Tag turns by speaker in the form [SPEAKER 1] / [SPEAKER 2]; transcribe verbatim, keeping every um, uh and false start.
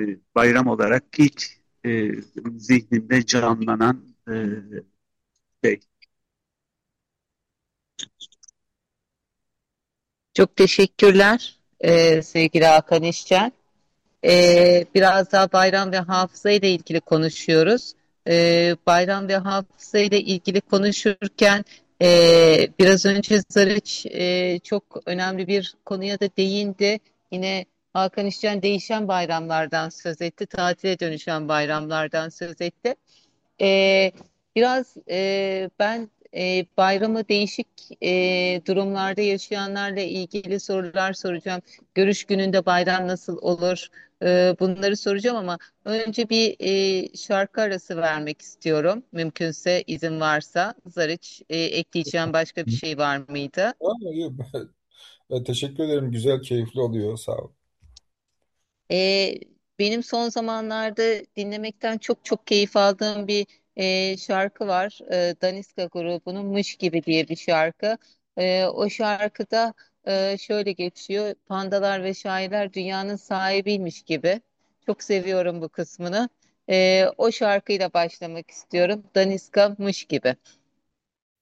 [SPEAKER 1] bayram olarak ilk e, zihnimde canlanan e, şey.
[SPEAKER 2] Çok teşekkürler e, sevgili Hakan İşcan. E, biraz daha bayram ve hafıza ile ilgili konuşuyoruz. E, bayram ve hafıza ile ilgili konuşurken e, biraz önce Zarıç e, çok önemli bir konuya da değindi. Yine Hakan İşcan değişen bayramlardan söz etti, tatile dönüşen bayramlardan söz etti. Ee, biraz e, ben e, bayramı değişik e, durumlarda yaşayanlarla ilgili sorular soracağım. Görüş gününde bayram nasıl olur? Ee, bunları soracağım ama önce bir e, şarkı arası vermek istiyorum. Mümkünse izin varsa. Zariç, e, ekleyeceğim başka bir şey var mıydı?
[SPEAKER 3] Ama iyi. Ben teşekkür ederim. Güzel, keyifli oluyor. Sağ ol.
[SPEAKER 2] Ee, Benim son zamanlarda dinlemekten çok çok keyif aldığım bir e, şarkı var. E, Daniska grubunun Mış Gibi diye bir şarkı. E, o şarkıda e, şöyle geçiyor. Pandalar ve şairler dünyanın sahibiymiş gibi. Çok seviyorum bu kısmını. E, o şarkıyla başlamak istiyorum. Daniska Mış Gibi.